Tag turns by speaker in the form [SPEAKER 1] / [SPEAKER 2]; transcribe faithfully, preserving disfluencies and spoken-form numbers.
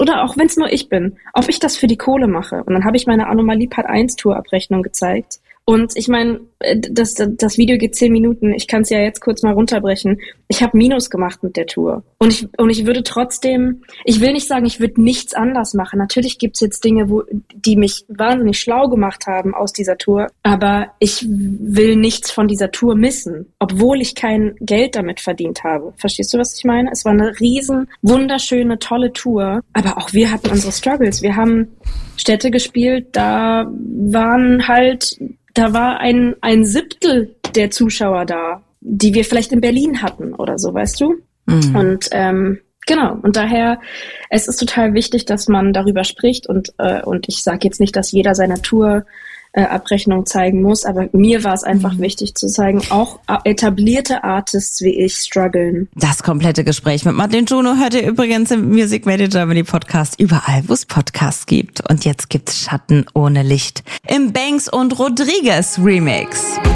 [SPEAKER 1] oder auch wenn es nur ich bin, ob ich das für die Kohle mache. Und dann habe ich meine Anomalie Part eins Tourabrechnung gezeigt. Und ich meine, das, das Video geht zehn Minuten. Ich kann es ja jetzt kurz mal runterbrechen. Ich habe Minus gemacht mit der Tour. Und ich und ich würde trotzdem, ich will nicht sagen, ich würde nichts anders machen. Natürlich gibt's jetzt Dinge, wo die mich wahnsinnig schlau gemacht haben aus dieser Tour. Aber ich will nichts von dieser Tour missen, obwohl ich kein Geld damit verdient habe. Verstehst du, was ich meine? Es war eine riesen, wunderschöne, tolle Tour. Aber auch wir hatten unsere Struggles. Wir haben Städte gespielt, da waren halt... Da war ein, ein Siebtel der Zuschauer da, die wir vielleicht in Berlin hatten oder so, weißt du? Mhm. Und ähm, genau, und daher, es ist total wichtig, dass man darüber spricht und äh, und ich sage jetzt nicht, dass jeder seine Tour äh, Abrechnung zeigen muss, aber mir war es einfach mhm. wichtig zu zeigen, auch etablierte Artists wie ich strugglen.
[SPEAKER 2] Das komplette Gespräch mit Madeleine Juno hört ihr übrigens im Music Made in Germany Podcast überall, wo es Podcasts gibt. Und jetzt gibt's Schatten ohne Licht im Banks und Rodriguez Remix.